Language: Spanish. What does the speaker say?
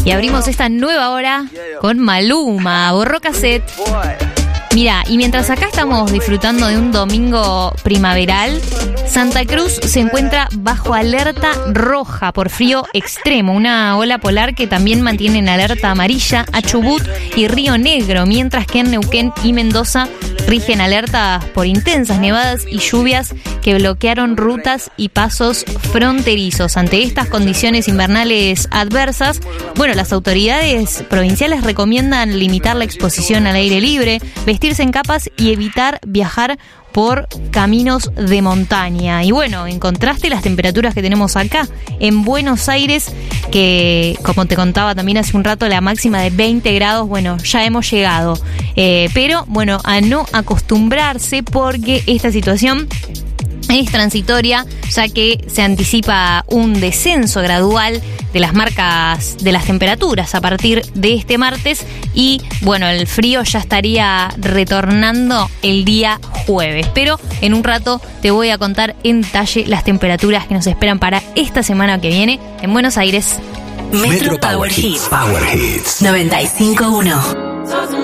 Y abrimos esta nueva hora con Maluma, borró cassette. Mira, y mientras acá estamos disfrutando de un domingo primaveral, Santa Cruz se encuentra bajo alerta roja por frío extremo, una ola polar que también mantiene en alerta amarilla a Chubut y Río Negro, mientras que en Neuquén y Mendoza rigen alertas por intensas nevadas y lluvias que bloquearon rutas y pasos fronterizos. Ante estas condiciones invernales adversas, bueno, las autoridades provinciales recomiendan limitar la exposición al aire libre, vestirse en capas y evitar viajar por caminos de montaña. Y bueno, en contraste, las temperaturas que tenemos acá en Buenos Aires, que como te contaba también hace un rato, la máxima de 20 grados, bueno, ya hemos llegado. Pero bueno, a no acostumbrarse, porque esta situación es transitoria, ya que se anticipa un descenso gradual de las marcas de las temperaturas a partir de este martes y bueno, el frío ya estaría retornando el día jueves, pero en un rato te voy a contar en detalle las temperaturas que nos esperan para esta semana que viene en Buenos Aires. Metro Power Hits 95.1.